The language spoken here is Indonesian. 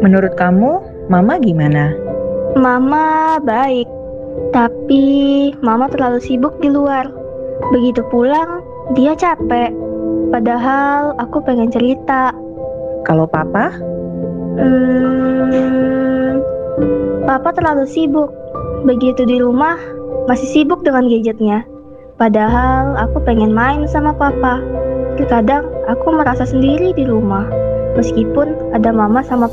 Menurut kamu, Mama gimana? Mama baik, tapi Mama terlalu sibuk di luar. Begitu pulang, dia capek. Padahal aku pengen cerita. Kalau Papa? Hmm, Papa terlalu sibuk. Begitu di rumah, masih sibuk dengan gadgetnya. Padahal aku pengen main sama Papa. Terkadang aku merasa sendiri di rumah, meskipun ada Mama sama